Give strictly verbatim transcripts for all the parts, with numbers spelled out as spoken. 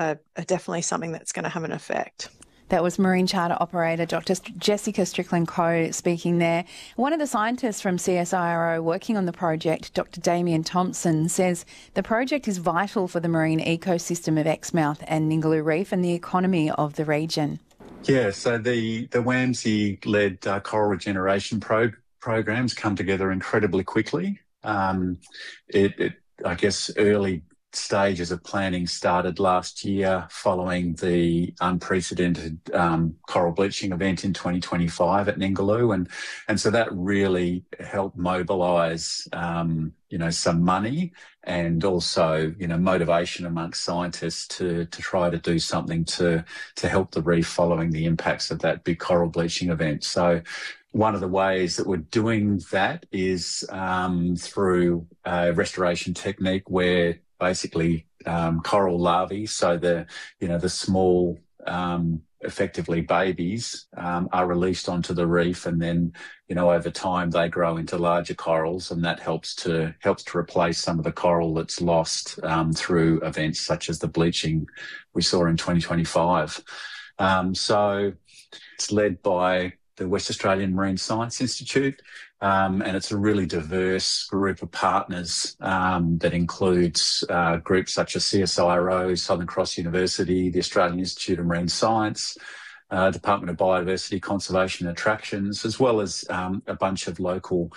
are, are definitely something that's going to have an effect. That was Marine Charter Operator Doctor Jessica Strickland-Coe speaking there. One of the scientists from C S I R O working on the project, Doctor Damien Thompson, says the project is vital for the marine ecosystem of Exmouth and Ningaloo Reef and the economy of the region. Yeah, so the, the WAMSI-led uh, coral regeneration pro- programs come together incredibly quickly. Um, it, it, I guess, early stages of planning started last year following the unprecedented um, coral bleaching event in twenty twenty-five at Ningaloo, and and so that really helped mobilise um, you know some money and also you know motivation amongst scientists to to try to do something to to help the reef following the impacts of that big coral bleaching event. So one of the ways that we're doing that is um, through a restoration technique where basically um, coral larvae, so the you know the small, um, effectively babies, um, are released onto the reef, and then you know over time they grow into larger corals, and that helps to helps to replace some of the coral that's lost um, through events such as the bleaching we saw in twenty twenty-five. Um, so it's led by the West Australian Marine Science Institute, um, and it's a really diverse group of partners um, that includes uh, groups such as C S I R O, Southern Cross University, the Australian Institute of Marine Science, uh, Department of Biodiversity, Conservation and Attractions, as well as um, a bunch of local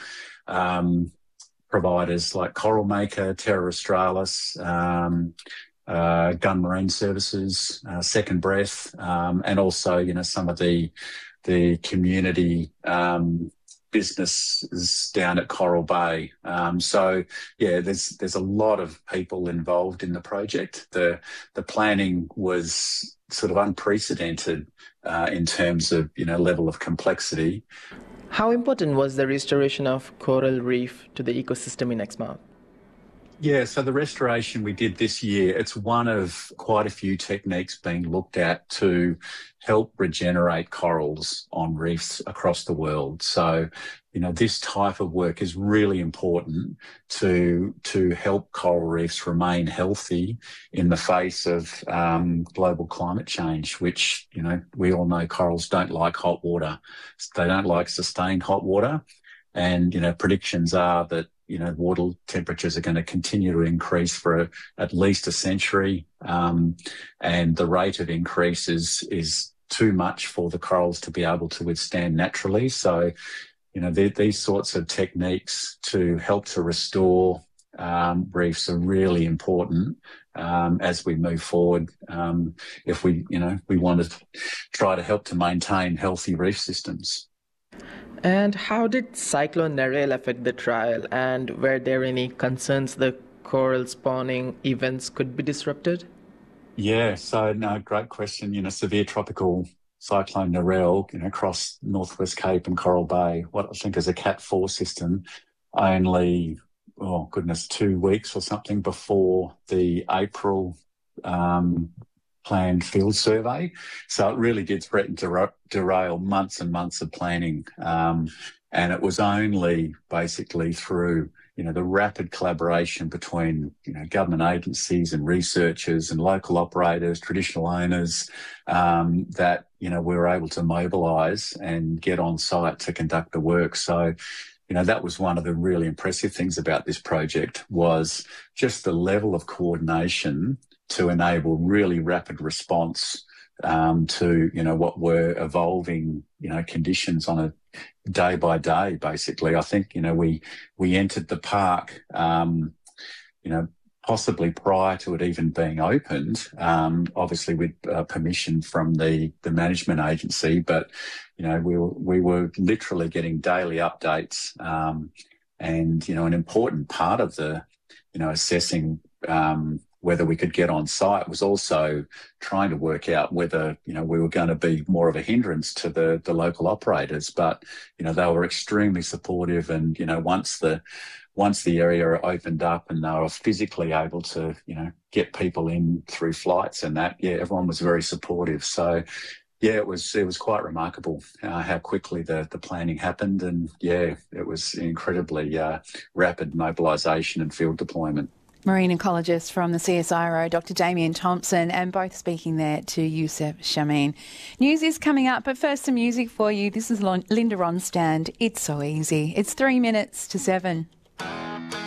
um, providers like Coral Maker, Terra Australis, um, uh, Gun Marine Services, uh, Second Breath, um, and also, you know, some of the the community um, businesses down at Coral Bay. Um, so, yeah, there's there's a lot of people involved in the project. The the planning was sort of unprecedented uh, in terms of, you know, level of complexity. How important was the restoration of coral reef to the ecosystem in Exmouth? Yeah, so the restoration we did this year, it's one of quite a few techniques being looked at to help regenerate corals on reefs across the world. So, you know, this type of work is really important to to help coral reefs remain healthy in the face of um, global climate change, which, you know, we all know corals don't like hot water. They don't like sustained hot water. And, you know, predictions are that, you know, water temperatures are going to continue to increase for a, at least a century. Um, and the rate of increase is, is too much for the corals to be able to withstand naturally. So, you know, these sorts of techniques to help to restore um, reefs are really important um, as we move forward. Um, if we, you know, we want to try to help to maintain healthy reef systems. And how did Cyclone Narelle affect the trial, and were there any concerns the coral spawning events could be disrupted? Yeah, so no, great question. You know, severe tropical cyclone Narelle, you know, across Northwest Cape and Coral Bay, what I think is a Cat four system, only, oh goodness, two weeks or something before the April um planned field survey. So it really did threaten to derail months and months of planning. Um, and it was only basically through, you know, the rapid collaboration between, you know, government agencies and researchers and local operators, traditional owners, um, that, you know, we were able to mobilise and get on site to conduct the work. So, you know, that was one of the really impressive things about this project, was just the level of coordination to enable really rapid response um, to, you know, what were evolving, you know, conditions on a day by day, basically. I think, you know, we, we entered the park, um, you know, possibly prior to it even being opened, um, obviously with uh, permission from the, the management agency, but, you know, we were, we were literally getting daily updates. Um, and, you know, an important part of the, you know, assessing, um, whether we could get on site was also trying to work out whether, you know, we were going to be more of a hindrance to the, the local operators. But, you know, they were extremely supportive. And, you know, once the, once the area opened up and they were physically able to, you know, get people in through flights and that, yeah, everyone was very supportive. So, yeah, it was, it was quite remarkable uh, how quickly the, the planning happened. And, yeah, it was incredibly uh, rapid mobilisation and field deployment. Marine ecologist from the C S I R O, Doctor Damien Thompson, and both speaking there to Youssef Chamine. News is coming up, but first some music for you. This is Linda Ronstadt. It's so easy. It's three minutes to seven.